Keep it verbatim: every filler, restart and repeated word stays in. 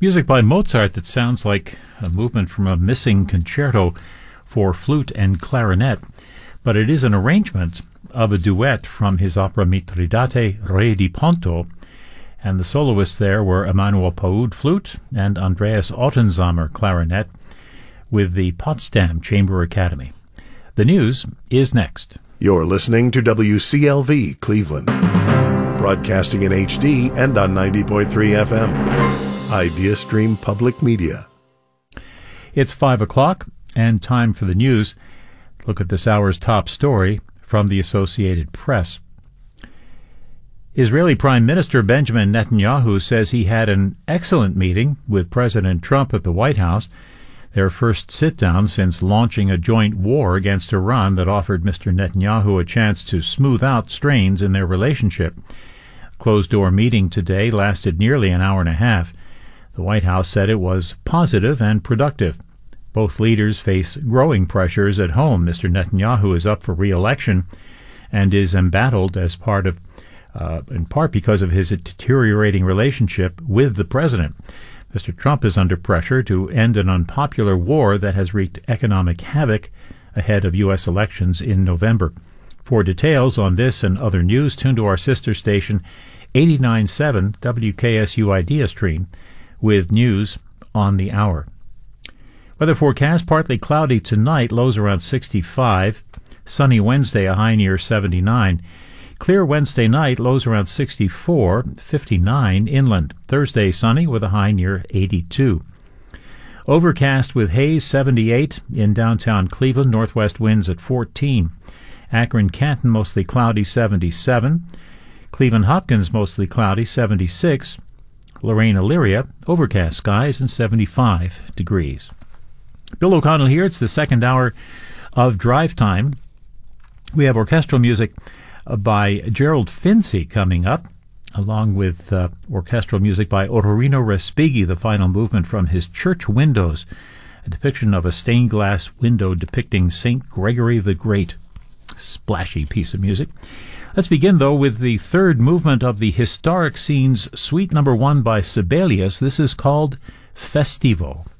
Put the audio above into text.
Music by Mozart that sounds like a movement from a missing concerto for flute and clarinet, but it is an arrangement of a duet from his opera Mitridate, Re di Ponto, and the soloists there were Emanuel Paud flute and Andreas Ottensamer clarinet with the Potsdam Chamber Academy. The news is next. You're listening to W C L V Cleveland, broadcasting in H D and on ninety point three F M. IdeaStream Public Media. It's five o'clock and time for the news. Look at this hour's top story from the Associated Press. Israeli Prime Minister Benjamin Netanyahu says he had an excellent meeting with President Trump at the White House, their first sit-down since launching a joint war against Iran that offered Mister Netanyahu a chance to smooth out strains in their relationship. The closed-door meeting today lasted nearly an hour and a half. The White House said it was positive and productive. Both leaders face growing pressures at home. Mister Netanyahu is up for re-election and is embattled as part of, uh, in part because of his deteriorating relationship with the president. Mister Trump is under pressure to end an unpopular war that has wreaked economic havoc ahead of U S elections in November. For details on this and other news, tune to our sister station eighty-nine point seven W K S U IdeaStream with news on the hour. Weather forecast, partly cloudy tonight, lows around sixty-five. Sunny Wednesday, a high near seventy-nine. Clear Wednesday night, lows around sixty-four, fifty-nine inland. Thursday, sunny with a high near eighty-two. Overcast with haze, seventy-eight. In downtown Cleveland, northwest winds at fourteen. Akron, Canton, mostly cloudy, seventy-seven. Cleveland, Hopkins, mostly cloudy, seventy-six. Lorraine, Elyria, overcast skies and seventy-five degrees. Bill O'Connell here. It's the second hour of Drive Time. We have orchestral music by Gerald Finzi coming up, along with uh, orchestral music by Ottorino Respighi, the final movement from his Church Windows, a depiction of a stained glass window depicting Saint Gregory the Great. Splashy piece of music. Let's begin, though, with the third movement of the Historic Scenes Suite Number One by Sibelius. This is called Festivo.